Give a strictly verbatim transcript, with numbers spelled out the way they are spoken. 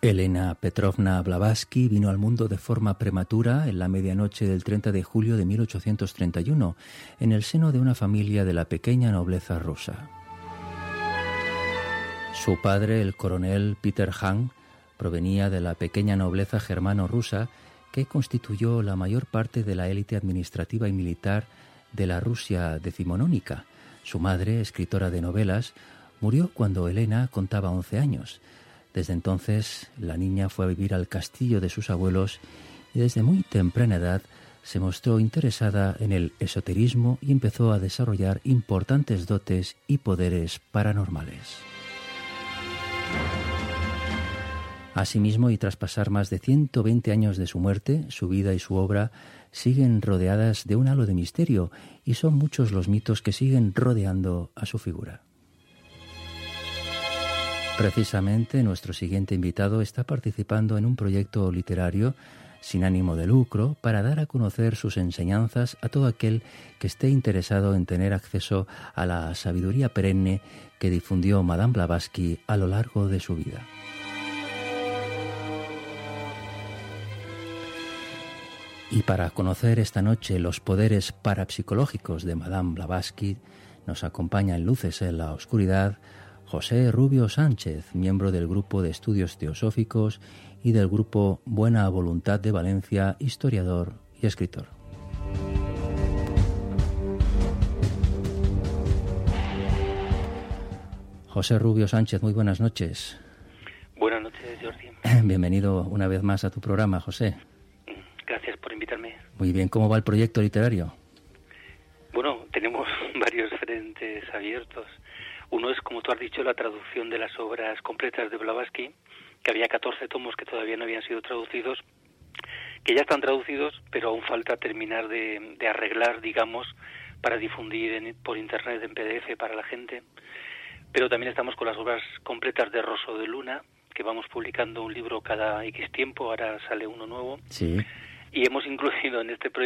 Elena Petrovna Blavatsky vino al mundo de forma prematura en la medianoche del treinta de julio de mil ochocientos treinta y uno, en el seno de una familia de la pequeña nobleza rusa. Su padre, el coronel Peter Han, provenía de la pequeña nobleza germano-rusa que constituyó la mayor parte de la élite administrativa y militar de la Rusia decimonónica. Su madre, escritora de novelas, murió cuando Elena contaba once años. Desde entonces, la niña fue a vivir al castillo de sus abuelos y desde muy temprana edad se mostró interesada en el esoterismo y empezó a desarrollar importantes dotes y poderes paranormales. Asimismo, y tras pasar más de ciento veinte años de su muerte, su vida y su obra siguen rodeadas de un halo de misterio y son muchos los mitos que siguen rodeando a su figura. Precisamente, nuestro siguiente invitado está participando en un proyecto literario sin ánimo de lucro para dar a conocer sus enseñanzas a todo aquel que esté interesado en tener acceso a la sabiduría perenne que difundió Madame Blavatsky a lo largo de su vida. Y para conocer esta noche los poderes parapsicológicos de Madame Blavatsky, nos acompaña en Luces en la Oscuridad José Rubio Sánchez, miembro del Grupo de Estudios Teosóficos y del Grupo Buena Voluntad de Valencia, historiador y escritor. José Rubio Sánchez, muy buenas noches. Buenas noches, Jordi. Bienvenido una vez más a tu programa, José. Gracias por invitarme. Muy bien, ¿cómo va el proyecto literario? Bueno, tenemos varios frentes abiertos. Uno es, como tú has dicho, la traducción de las obras completas de Blavatsky, que había catorce tomos que todavía no habían sido traducidos, que ya están traducidos, pero aún falta terminar de, de arreglar, digamos, para difundir en, por internet en P D F para la gente. Pero también estamos con las obras completas de Rosso de Luna, que vamos publicando un libro cada X tiempo, ahora sale uno nuevo. Sí. Y hemos incluido en este proyecto